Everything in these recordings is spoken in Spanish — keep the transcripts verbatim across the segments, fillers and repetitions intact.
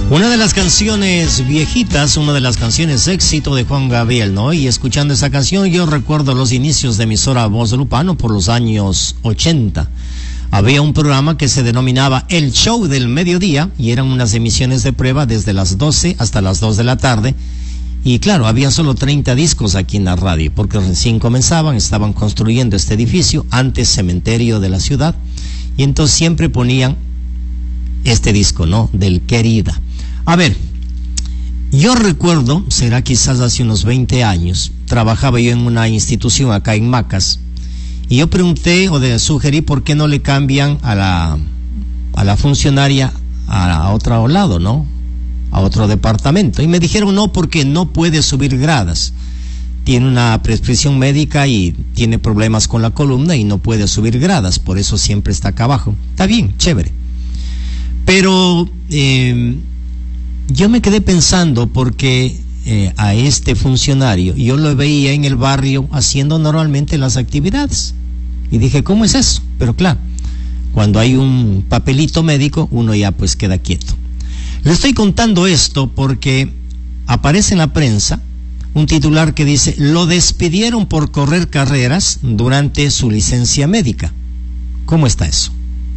Una de las canciones viejitas, una de las canciones éxito de Juan Gabriel, ¿no? Y escuchando esa canción yo recuerdo los inicios de emisora Voz de Lupano por los años ochenta. Había un programa que se denominaba El Show del Mediodía y eran unas emisiones de prueba desde las doce hasta las dos de la tarde. Y claro, había solo treinta discos aquí en la radio porque recién comenzaban, estaban construyendo este edificio, antes cementerio de la ciudad. Y entonces siempre ponían este disco, ¿no? Del Querida. A ver, yo recuerdo, será quizás hace unos veinte años, trabajaba yo en una institución acá en Macas, y yo pregunté o de, sugerí por qué no le cambian a la, a la funcionaria a, a otro lado, ¿no? A otro departamento. Y me dijeron no, porque no puede subir gradas. Tiene una prescripción médica y tiene problemas con la columna y no puede subir gradas, por eso siempre está acá abajo. Está bien, chévere. Pero eh, yo me quedé pensando porque eh, a este funcionario yo lo veía en el barrio haciendo normalmente las actividades y dije, ¿cómo es eso? Pero claro, cuando hay un papelito médico uno ya pues queda quieto. Le estoy contando esto porque aparece en la prensa un titular que dice, lo despidieron por correr carreras durante su licencia médica. ¿Cómo está eso?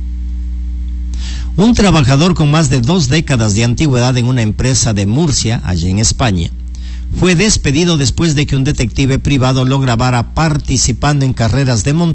Un trabajador con más de dos décadas de antigüedad en una empresa de Murcia, allí en España, fue despedido después de que un detective privado lo grabara participando en carreras de montaña